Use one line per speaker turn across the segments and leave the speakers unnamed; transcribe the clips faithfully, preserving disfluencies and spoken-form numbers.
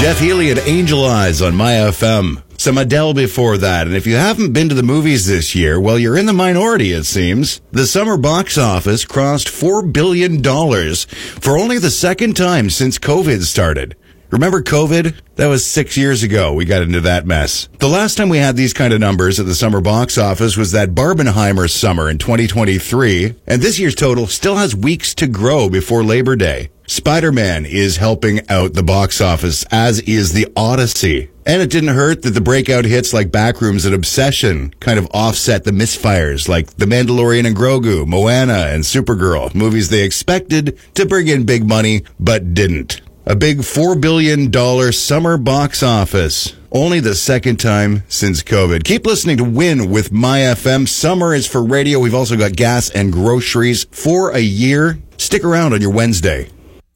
Jeff Healey and Angel Eyes on My F M. Some Adele before that. And if you haven't been to the movies this year, well, you're in the minority, it seems. The summer box office crossed four billion dollars for only the second time since COVID started. Remember COVID? That was six years ago we got into that mess. The last time we had these kind of numbers at the summer box office was that Barbenheimer summer in twenty twenty-three. And this year's total still has weeks to grow before Labor Day. Spider-Man is helping out the box office, as is The Odyssey. And it didn't hurt that the breakout hits like Backrooms and Obsession kind of offset the misfires like The Mandalorian and Grogu, Moana, and Supergirl, movies they expected to bring in big money, but didn't. A big four billion dollars summer box office. Only the second time since COVID. Keep listening to Win with My F M. Summer is for radio. We've also got gas and groceries for a year. Stick around on your Wednesday.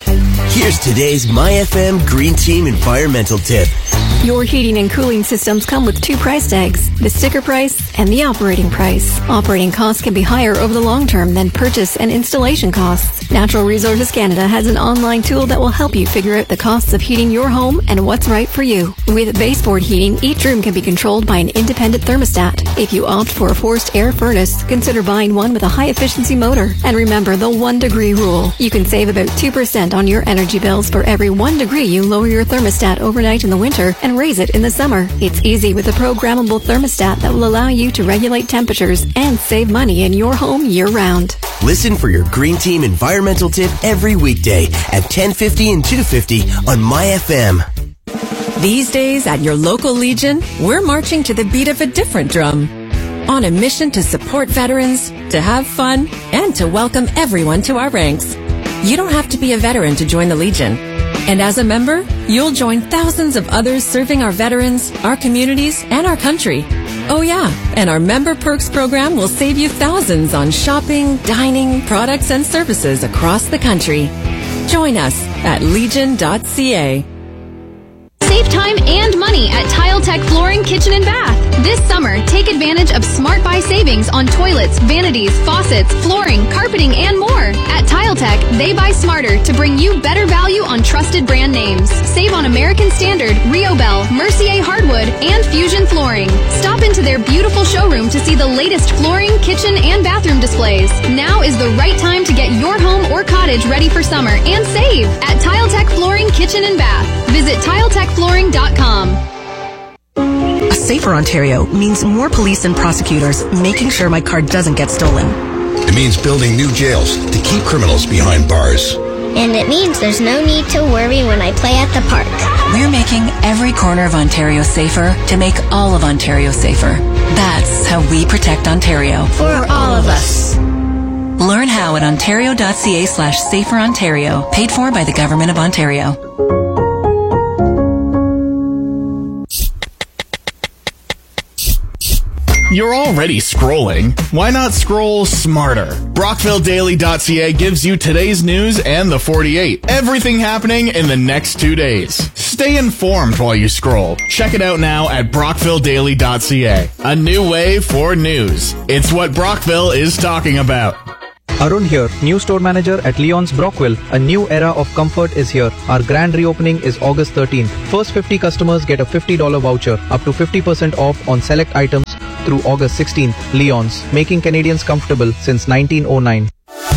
Here's today's My F M Green Team environmental tip.
Your heating and cooling systems come with two price tags, the sticker price and the operating price. Operating costs can be higher over the long term than purchase and installation costs. Natural Resources Canada has an online tool that will help you figure out the costs of heating your home and what's right for you. With baseboard heating, each room can be controlled by an independent thermostat. If you opt for a forced air furnace, consider buying one with a high-efficiency motor. And remember the one-degree rule. You can save about two percent on your energy bills for every one degree you lower your thermostat overnight in the winter and raise it in the summer. It's easy with a programmable thermostat that will allow you to regulate temperatures and save money in your home year-round.
Listen for your Green Team environmental tip every weekday at ten fifty and two fifty on My F M.
These days at your local Legion, we're marching to the beat of a different drum. On a mission to support veterans, to have fun, and to welcome everyone to our ranks. You don't have to be a veteran to join the Legion. And as a member, you'll join thousands of others serving our veterans, our communities, and our country. Oh yeah, and our Member Perks program will save you thousands on shopping, dining, products, and services across the country. Join us at legion dot c a.
Save time and money at Tile Tech Flooring, Kitchen and Bath. This summer, take advantage of Smart Buy savings on toilets, vanities, faucets, flooring, carpeting, and more. At Tile Tech, they buy smarter to bring you better value on trusted brand names. Save on American Standard, Riobel, Mercier Hardwood, and Fusion Flooring. Stop into their beautiful showroom to see the latest flooring, kitchen, and bathroom displays. Now is the right time to get your home or cottage ready for summer and save at Tile Tech Flooring, Kitchen and Bath. Visit tile tech flooring dot com.
A safer Ontario means more police and prosecutors making sure my car doesn't get stolen.
It means building new jails to keep criminals behind bars.
And it means there's no need to worry when I play at the park.
We're making every corner of Ontario safer to make all of Ontario safer. That's how we protect Ontario.
For all of us.
Learn how at ontario dot c a slash safer Ontario. Paid for by the Government of Ontario.
You're already scrolling. Why not scroll smarter? Brockville Daily dot c a gives you today's news and the forty-eight. Everything happening in the next two days. Stay informed while you scroll. Check it out now at Brockville Daily dot c a. A new way for news. It's what Brockville is talking about.
Arun here, new store manager at Leon's Brockville. A new era of comfort is here. Our grand reopening is August thirteenth. First fifty customers get a fifty dollars voucher, up to fifty percent off on select items through August sixteenth. Leon's, making Canadians comfortable since nineteen oh nine.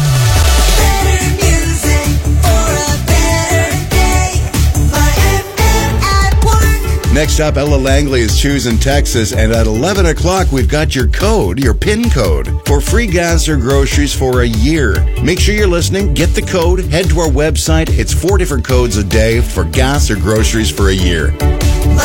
Next up, Ella Langley is choosing Texas, and at eleven o'clock, we've got your code, your PIN code, for free gas or groceries for a year. Make sure you're listening, get the code, head to our website. It's four different codes a day for gas or groceries for a year.